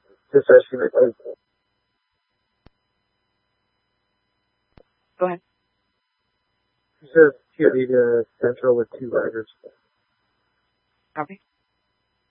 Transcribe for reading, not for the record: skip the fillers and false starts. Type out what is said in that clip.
Just asking it. Go ahead. You said you need a central with 2 riders. Copy.